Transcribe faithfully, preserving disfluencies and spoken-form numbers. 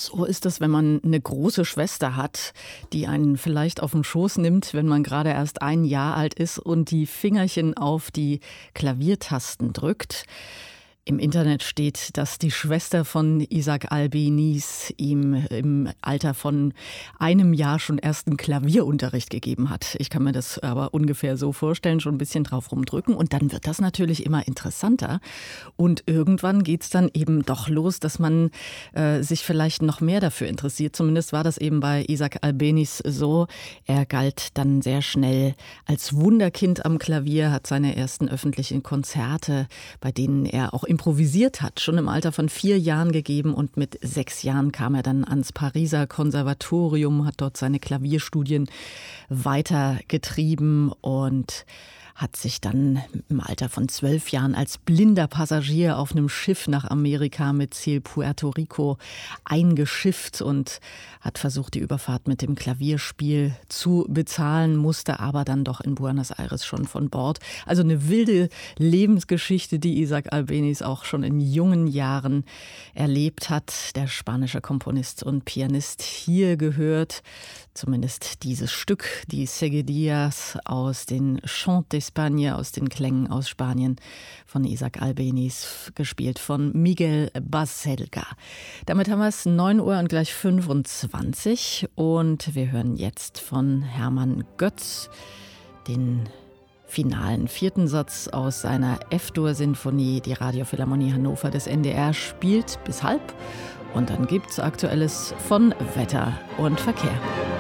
So ist es, wenn man eine große Schwester hat, die einen vielleicht auf den Schoß nimmt, wenn man gerade erst ein Jahr alt ist und die Fingerchen auf die Klaviertasten drückt. Im Internet steht, dass die Schwester von Isaac Albéniz ihm im Alter von einem Jahr schon ersten Klavierunterricht gegeben hat. Ich kann mir das aber ungefähr so vorstellen, schon ein bisschen drauf rumdrücken. Und dann wird das natürlich immer interessanter. Und irgendwann geht es dann eben doch los, dass man äh, sich vielleicht noch mehr dafür interessiert. Zumindest war das eben bei Isaac Albéniz so. Er galt dann sehr schnell als Wunderkind am Klavier, hat seine ersten öffentlichen Konzerte, bei denen er auch improvisiert hat, schon im Alter von vier Jahren gegeben, und mit sechs Jahren kam er dann ans Pariser Konservatorium, hat dort seine Klavierstudien weitergetrieben und hat sich dann im Alter von zwölf Jahren als blinder Passagier auf einem Schiff nach Amerika mit Ziel Puerto Rico eingeschifft und hat versucht, die Überfahrt mit dem Klavierspiel zu bezahlen, musste aber dann doch in Buenos Aires schon von Bord. Also eine wilde Lebensgeschichte, die Isaac Albéniz auch schon in jungen Jahren erlebt hat. Der spanische Komponist und Pianist, hier gehört zumindest dieses Stück, die Seguidillas aus den Chants d'Espagne, aus den Klängen aus Spanien von Isaac Albéniz, gespielt von Miguel Baselga. Damit haben wir es neun Uhr und gleich fünfundzwanzig und wir hören jetzt von Hermann Götz den finalen vierten Satz aus seiner F-Dur-Sinfonie. Die Radiophilharmonie Hannover des N D R spielt bis halb und dann gibt's Aktuelles von Wetter und Verkehr.